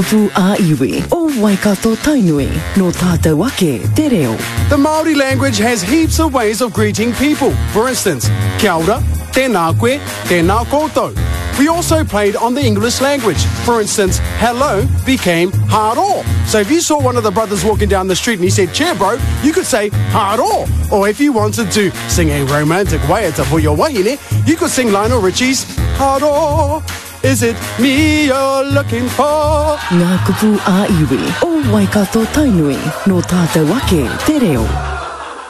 Fu a iwi, o waikato tainui, no tata wake, te reo. The Māori language has heaps of ways of greeting people. For instance, kia ora, tēnā koe, tēnā koutou. We also played on the English language. For instance, hello became haro. So if you saw one of the brothers walking down the street and he said, cheer bro, you could say haro. Or if you wanted to sing a romantic waiata for your wahine, you could sing Lionel Richie's Haro. Is it me you're looking for? Ngā kupu a iwi, o waikato tainui, no tata wake, te reo.